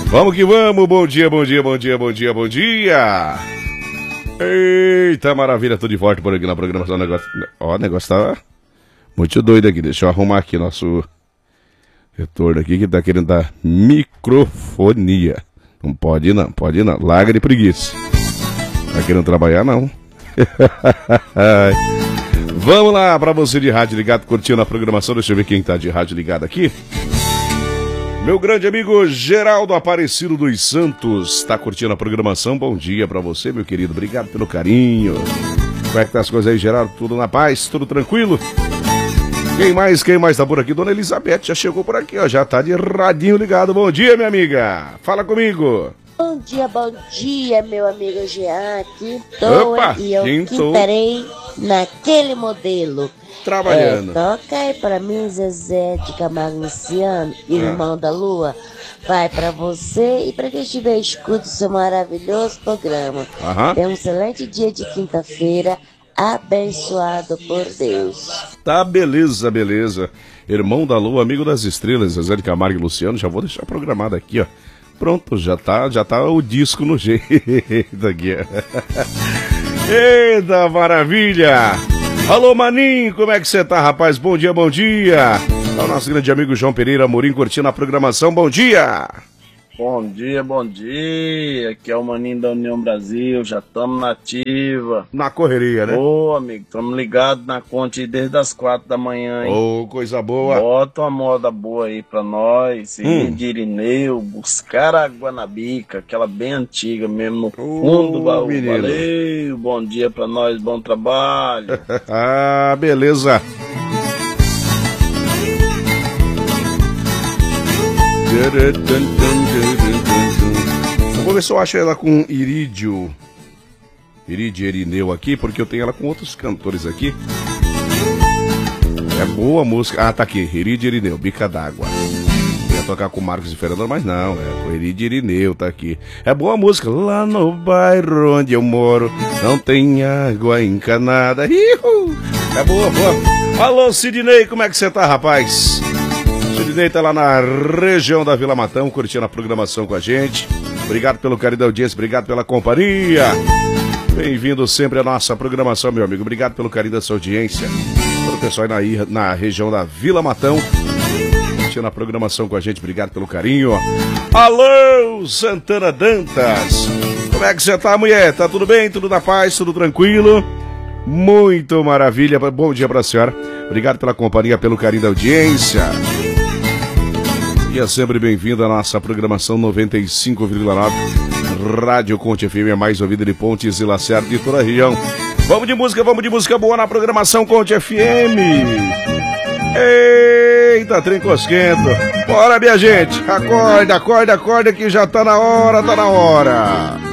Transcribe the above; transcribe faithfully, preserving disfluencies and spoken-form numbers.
Vamos que vamos, bom dia, bom dia, bom dia, bom dia, bom dia. Eita, maravilha, tô de volta por aqui na programação. O negócio, ó, o negócio tá muito doido aqui, deixa eu arrumar aqui nosso retorno aqui que tá querendo dar microfonia. Não pode não, pode não, larga de preguiça. Tá querendo trabalhar não. Vamos lá, pra você de rádio ligado, curtindo a programação, deixa eu ver quem tá de rádio ligado aqui. Meu grande amigo Geraldo Aparecido dos Santos tá curtindo a programação. Bom dia pra você, meu querido. Obrigado pelo carinho. Como é que tá as coisas aí, Geraldo? Tudo na paz? Tudo tranquilo? Quem mais? Quem mais tá por aqui? Dona Elizabeth já chegou por aqui, ó. Já tá de radinho ligado. Bom dia, minha amiga. Fala comigo. Bom dia, bom dia, meu amigo Jean. Aqui tô Opa, e eu quintou. quintarei naquele modelo. Trabalhando. É, toca aí pra mim, Zezé de Camargo Luciano, irmão da Lua. Vai pra você e pra quem estiver escuta o seu maravilhoso programa. Aham. Tenha um excelente dia de quinta-feira, abençoado por Deus. Tá, beleza, beleza. Irmão da Lua, amigo das estrelas, Zezé de Camargo e Luciano. Já vou deixar programado aqui, ó. Pronto, já tá, já tá o disco no jeito aqui, ó. Eita, maravilha! Alô, maninho, como é que você tá, rapaz? Bom dia, bom dia. É o nosso grande amigo João Pereira Amorim curtindo a programação. Bom dia. Bom dia, bom dia. Aqui é o maninho da União Brasil. Já estamos na ativa. Na correria, né? Ô, amigo, estamos ligados na conta desde as quatro da manhã, hein? Ô, coisa boa. Bota uma moda boa aí pra nós. Hum. De Irineu, buscar água na bica, aquela bem antiga mesmo, no fundo do baú. menino. Valeu, bom dia pra nós, bom trabalho. Ah, beleza. Eu vou ver se eu acho ela com Irídio Irídio Irineu aqui, porque eu tenho ela com outros cantores aqui. É boa a música. Ah, tá aqui, Irídio Irineu, Bica d'Água. Ia tocar com Marcos e Fernando, mas não, é com Irídio Irineu, tá aqui. É boa a música. Lá no bairro onde eu moro não tem água encanada. Ihu! É boa, boa. Alô, Sidney, como é que você tá, rapaz? Sidney tá lá na região da Vila Matão, curtindo a programação com a gente. Obrigado pelo carinho da audiência, obrigado pela companhia. Bem-vindo sempre à nossa programação, meu amigo. Obrigado pelo carinho da sua audiência. Todo o pessoal aí na, na região da Vila Matão, curtindo a programação com a gente. Obrigado pelo carinho. Alô, Santana Dantas. Como é que você tá, mulher? Tá tudo bem? Tudo na paz? Tudo tranquilo? Muito maravilha. Bom dia pra senhora. Obrigado pela companhia, pelo carinho da audiência. E é sempre bem-vindo à nossa programação noventa e cinco vírgula nove. Rádio Conte F M, é mais ouvida de Pontes e Lacerda de toda a região. Vamos de música, vamos de música boa na programação Conte F M. Eita, trem cosquento. Bora, minha gente. Acorda, acorda, acorda que já tá na hora, tá na hora.